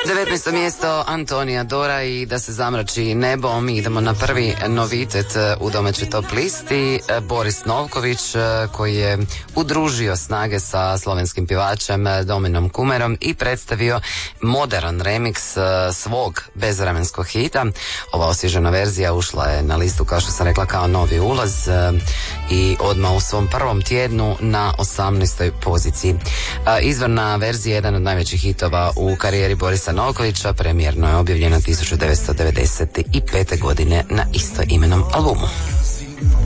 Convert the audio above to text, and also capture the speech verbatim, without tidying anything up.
devetnaesto mjesto Antonija Dora i Da se zamrači nebo. Mi idemo na prvi novitet u domaćoj top listi. Boris Novković, koji je udružio snage sa slovenskim pjevačem Dominom Kumerom i predstavio modern remix svog bezvremenskog hita. Ova osvježena verzija ušla je na listu, kao što sam rekla, kao novi ulaz i odmah u svom prvom tjednu na osamnaestoj poziciji. Izvorna verzija je jedan od najvećih hitova u karijeri Borisa Novkovića, premijerno je objavljena tisuću devetsto devedeset pete godine na istoimenom albumu.